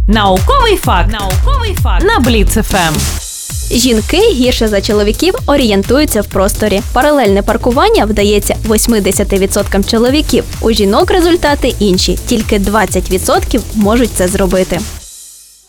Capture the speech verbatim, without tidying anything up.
Науковий факт. Науковий факт на Бліц еф ем. Жінки гірше за чоловіків орієнтуються в просторі. Паралельне паркування вдається вісімдесят відсотків чоловіків. У жінок результати інші. Тільки двадцять відсотків можуть це зробити.